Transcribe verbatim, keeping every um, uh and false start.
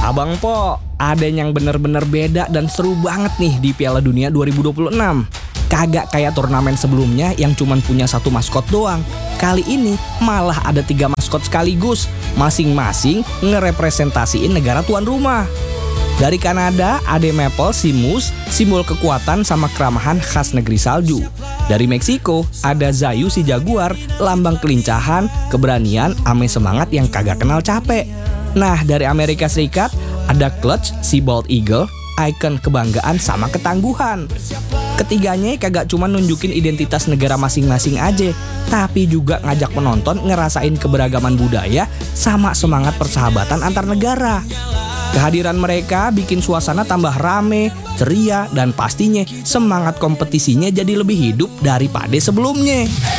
Abang Po, ada yang bener-bener beda dan seru banget nih di Piala Dunia dua ribu dua puluh enam. Kagak kayak turnamen sebelumnya yang cuman punya satu maskot doang. Kali ini malah ada tiga maskot sekaligus, masing-masing ngerepresentasiin negara tuan rumah. Dari Kanada ada Maple si Moose, simbol kekuatan sama keramahan khas negeri salju. Dari Meksiko ada Zayu si Jaguar, lambang kelincahan, keberanian, ame semangat yang kagak kenal capek. Nah, dari Amerika Serikat ada Clutch si Bald Eagle, ikon kebanggaan sama ketangguhan. Ketiganya kagak cuma nunjukin identitas negara masing-masing aja, tapi juga ngajak penonton ngerasain keberagaman budaya sama semangat persahabatan antar negara. Kehadiran mereka bikin suasana tambah rame, ceria, dan pastinya semangat kompetisinya jadi lebih hidup daripada sebelumnya.